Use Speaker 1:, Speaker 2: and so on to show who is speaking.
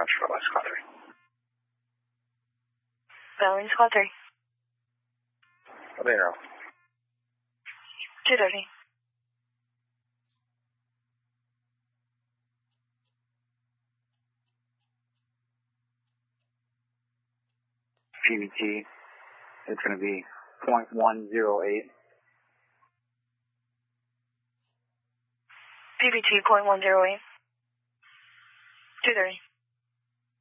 Speaker 1: Roger, bye-bye, Squad 3.
Speaker 2: Bellering Squad 3.
Speaker 1: Later.
Speaker 2: 230.
Speaker 3: PBT, it's going to be 0.108.
Speaker 2: PBT 0.108. 230.